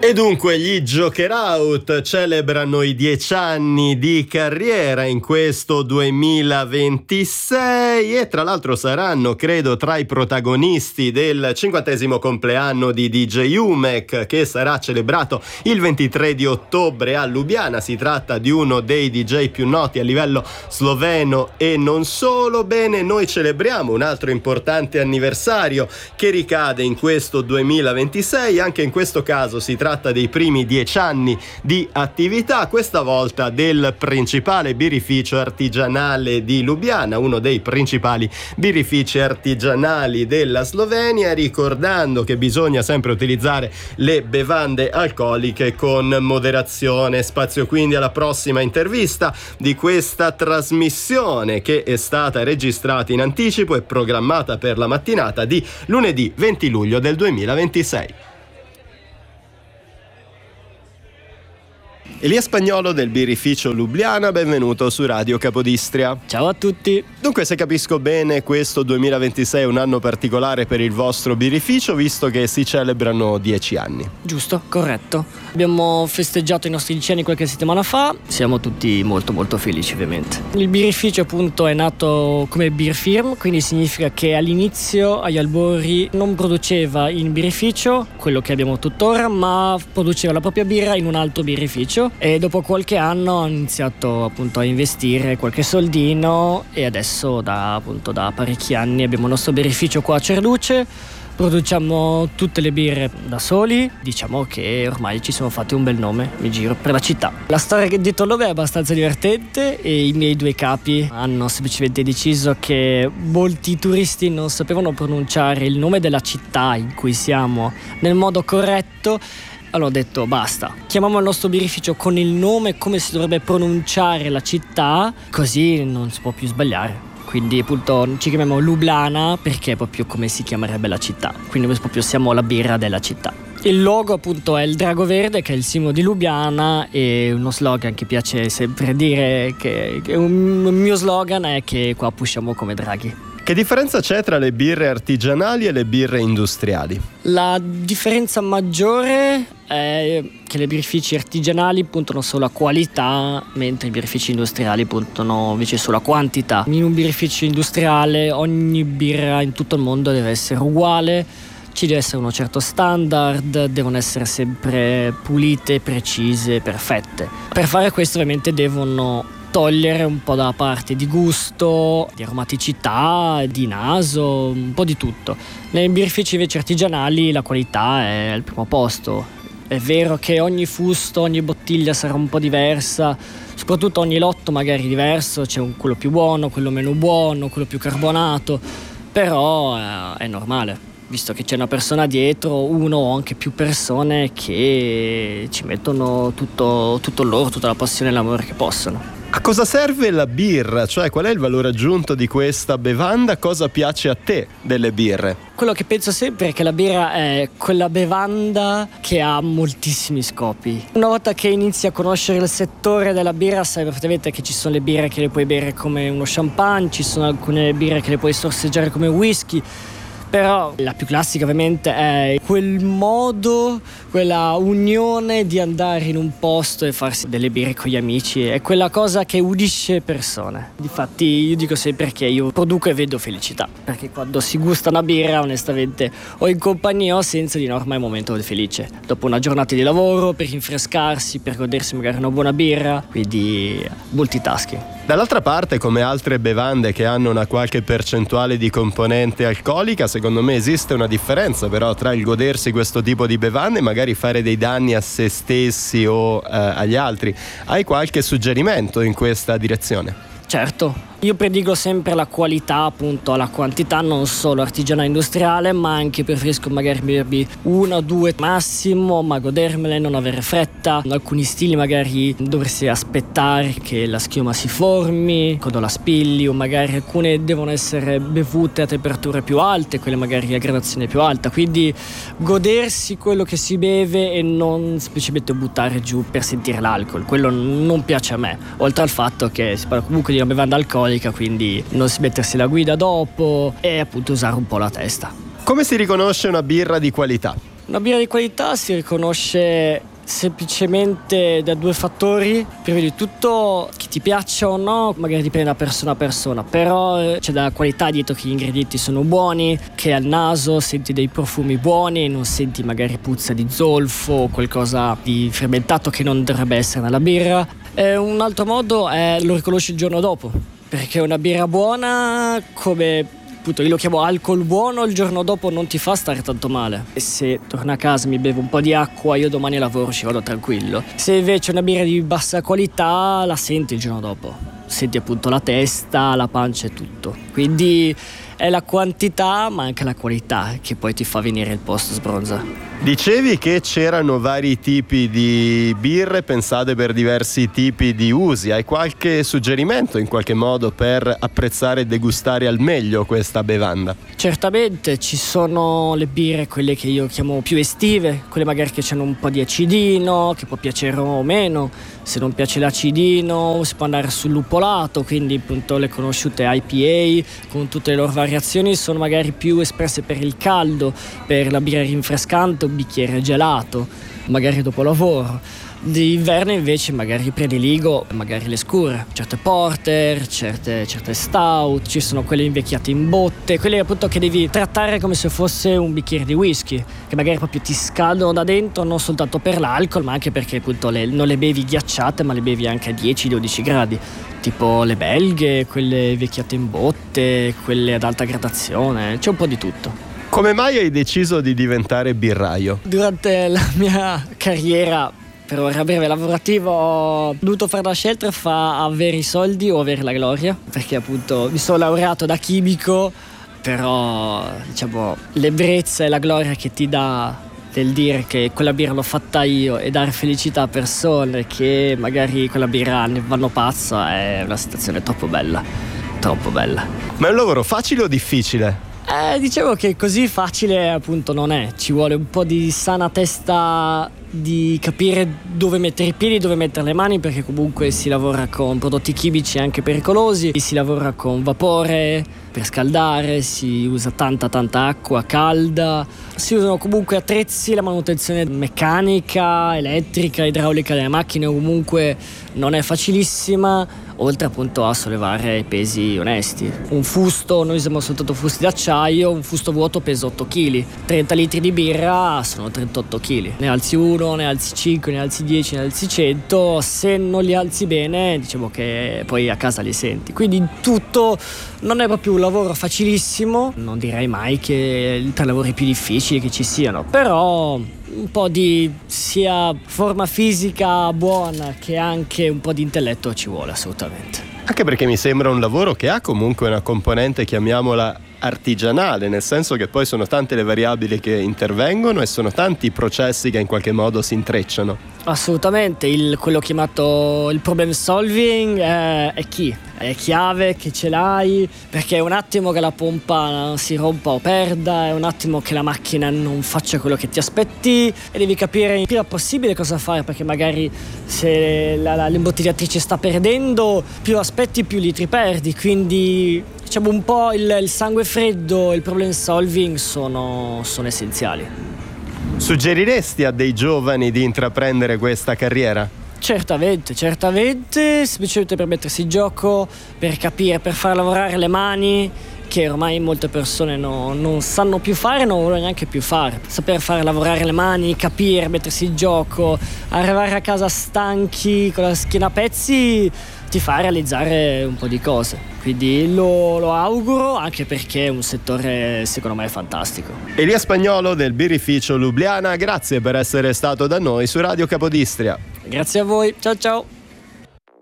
E dunque gli Joker Out celebrano i 10 anni di carriera in questo 2026 e tra l'altro saranno, credo, tra i protagonisti del 50° compleanno di DJ Umek, che sarà celebrato il 23 di ottobre a Lubiana. Si tratta di uno dei DJ più noti a livello sloveno e non solo. Bene, noi celebriamo un altro importante anniversario che ricade in questo 2026. Anche in questo caso si tratta dei primi 10 anni di attività, questa volta del principale birrificio artigianale di Lubiana, uno dei principali birrifici artigianali della Slovenia, ricordando che bisogna sempre utilizzare le bevande alcoliche con moderazione. Spazio quindi alla prossima intervista di questa trasmissione, che è stata registrata in anticipo e programmata per la mattinata di lunedì 20 luglio del 2026. Elia Spagnolo del birrificio Lubiana, benvenuto su Radio Capodistria. Ciao a tutti. Dunque, se capisco bene, questo 2026 è un anno particolare per il vostro birrificio, visto che si celebrano 10 anni. Giusto, corretto. Abbiamo festeggiato i nostri 10 anni qualche settimana fa, siamo tutti molto molto felici ovviamente. Il birrificio appunto è nato come beer firm, quindi significa che all'inizio, agli albori, non produceva in birrificio quello che abbiamo tuttora, ma produceva la propria birra in un altro birrificio. E dopo qualche anno hanno iniziato appunto a investire qualche soldino e adesso da parecchi anni abbiamo il nostro birrificio qua a Cerluce, produciamo tutte le birre da soli, diciamo che ormai ci siamo fatti un bel nome in giro per la città. La storia che dietro il nome è abbastanza divertente e i miei due capi hanno semplicemente deciso che molti turisti non sapevano pronunciare il nome della città in cui siamo nel modo corretto. Allora ho detto basta, chiamiamo il nostro birrificio con il nome come si dovrebbe pronunciare la città, così non si può più sbagliare. Quindi appunto ci chiamiamo Lublana perché è proprio come si chiamerebbe la città, quindi proprio siamo la birra della città. Il logo appunto è il drago verde, che è il simbolo di Lubiana, e uno slogan che piace sempre dire, che un mio slogan è che qua pushiamo come draghi. Che differenza c'è tra le birre artigianali e le birre industriali? La differenza maggiore è che le birrifici artigianali puntano sulla qualità, mentre i birrifici industriali puntano invece sulla quantità. In un birrificio industriale ogni birra in tutto il mondo deve essere uguale, ci deve essere uno certo standard, devono essere sempre pulite, precise, perfette. Per fare questo ovviamente devono togliere un po' da parte di gusto, di aromaticità, di naso, un po' di tutto. Nei birrifici invece artigianali la qualità è al primo posto. È vero che ogni fusto, ogni bottiglia sarà un po' diversa, soprattutto ogni lotto magari diverso, c'è quello più buono, quello meno buono, quello più carbonato, però è normale, visto che c'è una persona dietro, uno o anche più persone che ci mettono tutto loro, tutta la passione e l'amore che possono. A cosa serve la birra? Cioè, qual è il valore aggiunto di questa bevanda? Cosa piace a te delle birre? Quello che penso sempre è che la birra è quella bevanda che ha moltissimi scopi. Una volta che inizi a conoscere il settore della birra sai perfettamente che ci sono le birre che le puoi bere come uno champagne, ci sono alcune birre che le puoi sorseggiare come whisky. Però la più classica ovviamente è quel modo, quella unione di andare in un posto e farsi delle birre con gli amici, è quella cosa che unisce persone. Difatti io dico sempre che io produco e vedo felicità, perché quando si gusta una birra onestamente o in compagnia o senza, di norma è un momento felice. Dopo una giornata di lavoro, per rinfrescarsi, per godersi magari una buona birra, quindi multitasking. Dall'altra parte, come altre bevande che hanno una qualche percentuale di componente alcolica, secondo me esiste una differenza però tra il godersi questo tipo di bevande e magari fare dei danni a se stessi o agli altri. Hai qualche suggerimento in questa direzione? Certo, io predico sempre la qualità appunto alla quantità, non solo artigianale industriale, ma anche preferisco magari bermi una o due massimo, ma godermele, non avere fretta. In alcuni stili magari dovresti aspettare che la schiuma si formi quando la spilli, o magari alcune devono essere bevute a temperature più alte, quelle magari a gradazione più alta, quindi godersi quello che si beve e non semplicemente buttare giù per sentire l'alcol, quello non piace a me, oltre al fatto che si parla comunque di una bevanda alcolica, quindi non si mettersi la guida dopo e appunto usare un po' la testa. Come si riconosce una birra di qualità? Una birra di qualità si riconosce semplicemente da due fattori. Prima di tutto, che ti piaccia o no, magari dipende da persona a persona, però c'è della qualità dietro, che gli ingredienti sono buoni, che al naso senti dei profumi buoni, non senti magari puzza di zolfo o qualcosa di fermentato che non dovrebbe essere nella birra. Un altro modo è lo riconosci il giorno dopo, perché una birra buona, come appunto io lo chiamo alcol buono, il giorno dopo non ti fa stare tanto male. E se torno a casa, mi bevo un po' di acqua, io domani lavoro, ci vado tranquillo. Se invece una birra di bassa qualità, la senti il giorno dopo, senti appunto la testa, la pancia e tutto. Quindi è la quantità ma anche la qualità che poi ti fa venire il post sbronza. Dicevi che c'erano vari tipi di birre pensate per diversi tipi di usi. Hai qualche suggerimento in qualche modo per apprezzare e degustare al meglio questa bevanda? Certamente ci sono le birre, quelle che io chiamo più estive, quelle magari che hanno un po' di acidino, che può piacere o meno. Se non piace l'acidino si può andare sul lupolato, quindi appunto le conosciute IPA con tutte le loro variazioni sono magari più espresse per il caldo, per la birra rinfrescante, un bicchiere gelato, magari dopo lavoro. D'inverno invece magari prediligo magari le scure, certe porter, certe stout, ci sono quelle invecchiate in botte, quelle appunto che devi trattare come se fosse un bicchiere di whisky, che magari proprio ti scaldano da dentro, non soltanto per l'alcol ma anche perché appunto non le bevi ghiacciate ma le bevi anche a 10-12 gradi, tipo le belghe, quelle vecchiate in botte, quelle ad alta gradazione, c'è un po' di tutto. Come mai hai deciso di diventare birraio? Durante la mia carriera per ora breve lavorativa ho dovuto fare la scelta fra avere i soldi o avere la gloria, perché appunto mi sono laureato da chimico, però diciamo l'ebbrezza e la gloria che ti dà del dire che quella birra l'ho fatta io e dare felicità a persone che magari quella birra ne vanno pazza è una situazione troppo bella, troppo bella. Ma è un lavoro facile o difficile? Diciamo che così facile appunto non è, ci vuole un po' di sana testa, di capire dove mettere i piedi, dove mettere le mani, perché comunque si lavora con prodotti chimici anche pericolosi, si lavora con vapore per scaldare, si usa tanta acqua calda, si usano comunque attrezzi, la manutenzione meccanica, elettrica, idraulica delle macchine comunque non è facilissima, oltre appunto a sollevare i pesi onesti. Un fusto, noi usiamo soltanto fusti d'acciaio, un fusto vuoto pesa 8 kg, 30 litri di birra sono 38 kg, ne alzi 1, ne alzi 5, ne alzi 10, ne alzi 100, se non li alzi bene diciamo che poi a casa li senti, quindi tutto non è proprio un lavoro facilissimo, non direi mai che tra i lavori più difficili che ci siano, però un po' di sia forma fisica buona che anche un po' di intelletto ci vuole assolutamente. Anche perché mi sembra un lavoro che ha comunque una componente, chiamiamola artigianale, nel senso che poi sono tante le variabili che intervengono e sono tanti i processi che in qualche modo si intrecciano. Assolutamente, quello chiamato il problem solving è chiave che ce l'hai, perché è un attimo che la pompa si rompa o perda, è un attimo che la macchina non faccia quello che ti aspetti e devi capire il prima possibile cosa fare, perché magari se l'imbottigliatrice sta perdendo, più aspetti più litri perdi, quindi diciamo un po' il sangue freddo e il problem solving sono essenziali. Suggeriresti a dei giovani di intraprendere questa carriera? Certamente, semplicemente per mettersi in gioco, per capire, per far lavorare le mani, che ormai molte persone non sanno più fare, non vogliono neanche più fare. Saper fare lavorare le mani, capire, mettersi in gioco, arrivare a casa stanchi, con la schiena a pezzi, ti fa realizzare un po' di cose. Quindi lo auguro, anche perché è un settore secondo me fantastico. Elia Spagnolo del Birrificio Lubliana, grazie per essere stato da noi su Radio Capodistria. Grazie a voi, ciao ciao.